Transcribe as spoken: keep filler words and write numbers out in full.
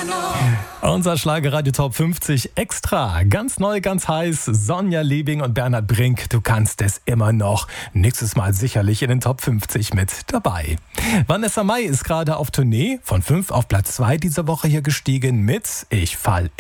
Unser Schlagerradio Top fünfzig Extra. Ganz neu, ganz heiß. Sonja Liebing und Bernhard Brink. Du kannst es immer noch. Nächstes Mal sicherlich in den Top fünfzig mit dabei. Vanessa Mai ist gerade auf Tournee. Von fünf auf Platz zwei diese Woche hier gestiegen mit Ich fall